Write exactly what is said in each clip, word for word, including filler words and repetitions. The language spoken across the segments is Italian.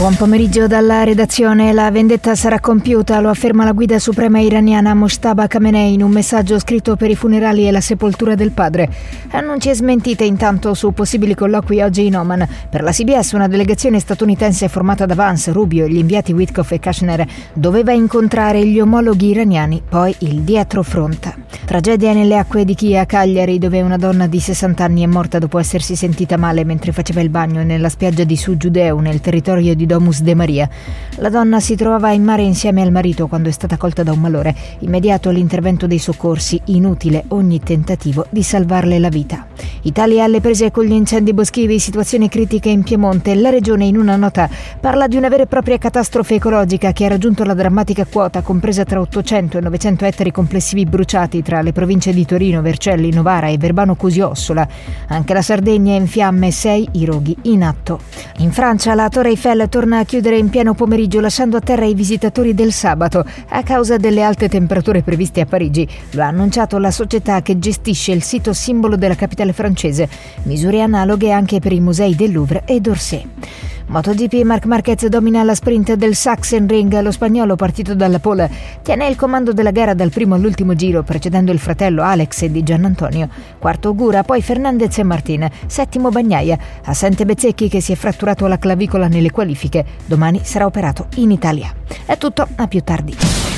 Buon pomeriggio dalla redazione. La vendetta sarà compiuta, lo afferma la guida suprema iraniana Mojtaba Khamenei in un messaggio scritto per i funerali e la sepoltura del padre. Annunci smentite intanto su possibili colloqui oggi in Oman. Per la C B S una delegazione statunitense formata da Vance, Rubio e gli inviati Witkoff e Kushner doveva incontrare gli omologhi iraniani, poi il dietrofront. Tragedia nelle acque di Chia, Cagliari, dove una donna di sessanta anni è morta dopo essersi sentita male mentre faceva il bagno nella spiaggia di Su Giudeu, nel territorio di Domus de Maria. La donna si trovava in mare insieme al marito quando è stata colta da un malore. Immediato l'intervento dei soccorsi, inutile ogni tentativo di salvarle la vita. Italia alle prese con gli incendi boschivi, situazione critica in Piemonte. La regione in una nota parla di una vera e propria catastrofe ecologica che ha raggiunto la drammatica quota compresa tra ottocento e novecento ettari complessivi bruciati tra le province di Torino, Vercelli, Novara e Verbano Cusio-Ossola. Anche la Sardegna è in fiamme, sei i roghi in atto. In Francia la Torre Eiffel torna a chiudere in pieno pomeriggio, lasciando a terra i visitatori del sabato a causa delle alte temperature previste a Parigi. Lo ha annunciato la società che gestisce il sito simbolo della capitale francese. Misure analoghe anche per i musei del Louvre e d'Orsay. MotoGP, Marc Marquez domina la sprint del Sachsenring. Lo spagnolo, partito dalla pole, tiene il comando della gara dal primo all'ultimo giro, precedendo il fratello Alex di Giannantonio. Quarto Gura, poi Fernandez e Martin. Settimo Bagnaia. Assente Bezzecchi, che si è fratturato la clavicola nelle qualifiche. Domani sarà operato in Italia. È tutto, a più tardi.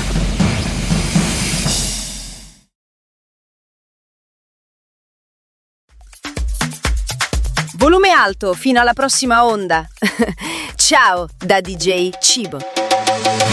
Volume alto fino alla prossima onda. Ciao da D J Cibo.